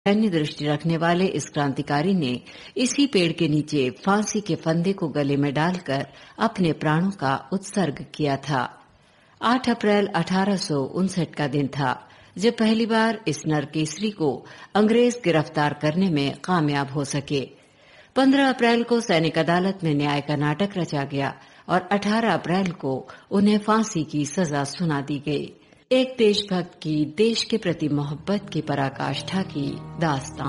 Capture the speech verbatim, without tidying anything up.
सैन्य दृष्टि रखने वाले इस क्रांतिकारी ने इसी पेड़ के नीचे फांसी के फंदे को गले में डालकर अपने प्राणों का उत्सर्ग किया था। आठ अप्रैल अठारह सौ उनसठ का दिन था जब पहली बार इस नरकेसरी को अंग्रेज गिरफ्तार करने में कामयाब हो सके। पंद्रह अप्रैल को सैनिक अदालत में न्याय का नाटक रचा गया और अठारह अप्रैल को उन्हें फांसी की सजा सुना दी गई। एक देशभक्त की देश के प्रति मोहब्बत की पराकाष्ठा की दास्तान।